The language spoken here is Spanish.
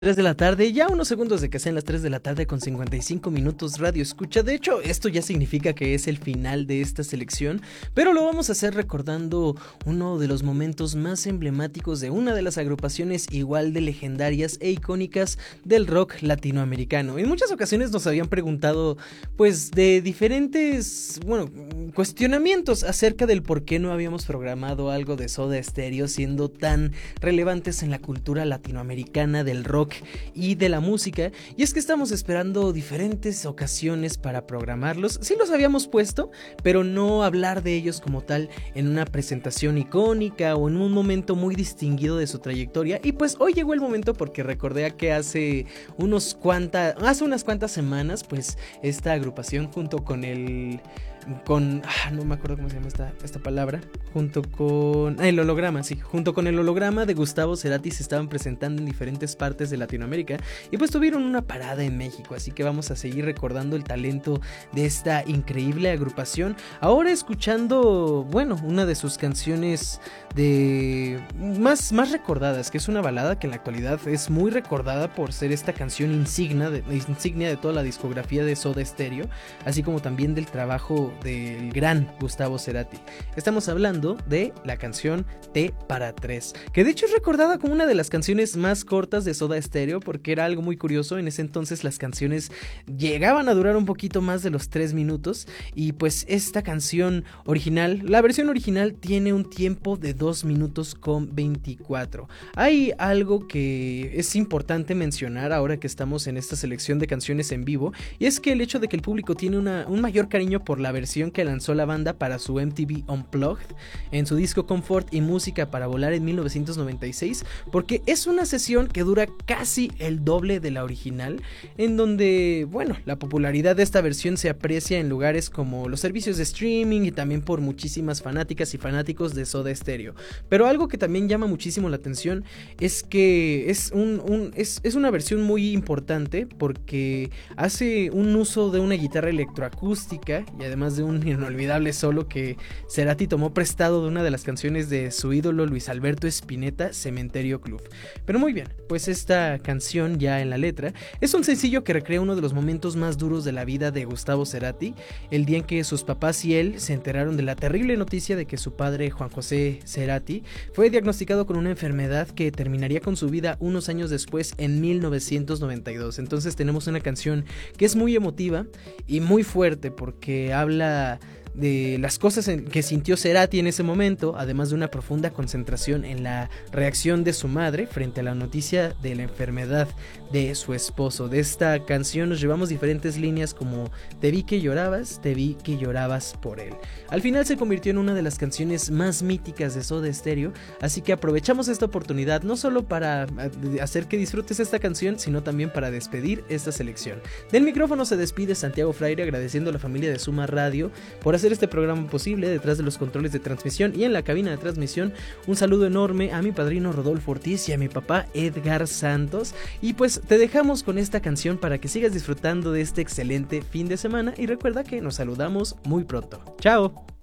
3 de la tarde, ya unos segundos de que sean las 3 de la tarde con 55 minutos radio escucha. De hecho, esto ya significa que es el final de esta selección, pero lo vamos a hacer recordando uno de los momentos más emblemáticos de una de las agrupaciones igual de legendarias e icónicas del rock latinoamericano. En muchas ocasiones nos habían preguntado, pues, de diferentes, cuestionamientos acerca del por qué no habíamos programado algo de Soda Stereo siendo tan relevantes en la cultura latinoamericana del rock y de la música, y es que estamos esperando diferentes ocasiones para programarlos. Sí los habíamos puesto, pero no hablar de ellos como tal en una presentación icónica o en un momento muy distinguido de su trayectoria. Y pues hoy llegó el momento, porque recordé que hace unas cuantas semanas, pues esta agrupación junto con no me acuerdo cómo se llama esta palabra, junto con el holograma de Gustavo Cerati se estaban presentando en diferentes partes de Latinoamérica y pues tuvieron una parada en México, así que vamos a seguir recordando el talento de esta increíble agrupación, ahora escuchando, una de sus canciones más recordadas, que es una balada que en la actualidad es muy recordada por ser esta canción insignia de toda la discografía de Soda Stereo, así como también del trabajo del gran Gustavo Cerati. Estamos hablando de la canción T para 3, que de hecho es recordada como una de las canciones más cortas de Soda Stereo, porque era algo muy curioso. En ese entonces las canciones llegaban a durar un poquito más de los 3 minutos, y pues esta canción original, la versión original, tiene un tiempo de 2 minutos con 24. Hay algo que es importante mencionar ahora que estamos en esta selección de canciones en vivo, y es que el hecho de que el público tiene un mayor cariño por la versión que lanzó la banda para su MTV Unplugged en su disco Comfort y Música para Volar en 1996, porque es una sesión que dura casi el doble de la original, en donde, la popularidad de esta versión se aprecia en lugares como los servicios de streaming y también por muchísimas fanáticas y fanáticos de Soda Stereo. Pero algo que también llama muchísimo la atención es que es una versión muy importante, porque hace un uso de una guitarra electroacústica y además de un inolvidable solo que Cerati tomó prestado de una de las canciones de su ídolo Luis Alberto Spinetta, Cementerio Club. Pero muy bien, pues esta canción, ya en la letra, es un sencillo que recrea uno de los momentos más duros de la vida de Gustavo Cerati, el día en que sus papás y él se enteraron de la terrible noticia de que su padre, Juan José Cerati, fue diagnosticado con una enfermedad que terminaría con su vida unos años después, en 1992. Entonces tenemos una canción que es muy emotiva y muy fuerte, porque habla de las cosas que sintió Cerati en ese momento, además de una profunda concentración en la reacción de su madre frente a la noticia de la enfermedad de su esposo. De esta canción nos llevamos diferentes líneas como te vi que llorabas por él. Al final se convirtió en una de las canciones más míticas de Soda Stereo, así que aprovechamos esta oportunidad no solo para hacer que disfrutes esta canción, sino también para despedir esta selección. Del micrófono se despide Santiago Fraire, agradeciendo a la familia de Suma Radio por hacer este programa posible. Detrás de los controles de transmisión y en la cabina de transmisión, un saludo enorme a mi padrino Rodolfo Ortiz y a mi papá Edgar Santos. Y pues te dejamos con esta canción para que sigas disfrutando de este excelente fin de semana, y recuerda que nos saludamos muy pronto. ¡Chao!